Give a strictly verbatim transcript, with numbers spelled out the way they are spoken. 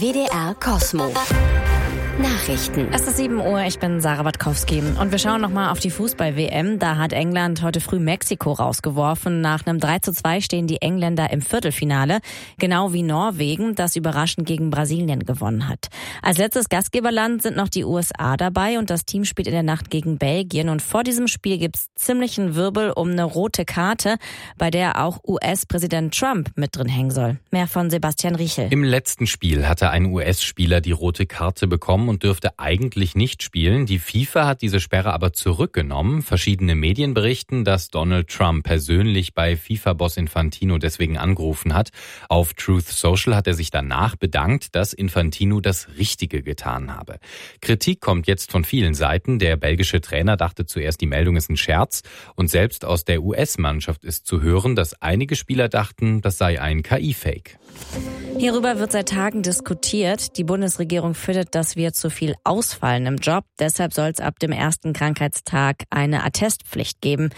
W D R Kosmo. Nachrichten. Es ist sieben Uhr, ich bin Sarah Watkowski und wir schauen nochmal auf die Fußball-W M. Da hat England heute früh Mexiko rausgeworfen. Nach einem drei zu zwei stehen die Engländer im Viertelfinale, genau wie Norwegen, das überraschend gegen Brasilien gewonnen hat. Als letztes Gastgeberland sind noch die U S A dabei und das Team spielt in der Nacht gegen Belgien. Und vor diesem Spiel gibt's ziemlichen Wirbel um eine rote Karte, bei der auch U S-Präsident Trump mit drin hängen soll. Mehr von Sebastian Riechel. Im letzten Spiel hatte ein U S-Spieler die rote Karte bekommen und dürfte eigentlich nicht spielen. Die FIFA hat diese Sperre aber zurückgenommen. Verschiedene Medien berichten, dass Donald Trump persönlich bei FIFA-Boss Infantino deswegen angerufen hat. Auf Truth Social hat er sich danach bedankt, dass Infantino das Richtige getan habe. Kritik kommt jetzt von vielen Seiten. Der belgische Trainer dachte zuerst, die Meldung ist ein Scherz. Und selbst aus der U S-Mannschaft ist zu hören, dass einige Spieler dachten, das sei ein K I-Fake. Hierüber wird seit Tagen diskutiert. Die Bundesregierung findet, dass wir zu viel ausfallen im Job. Deshalb soll es ab dem ersten Krankheitstag eine Attestpflicht geben.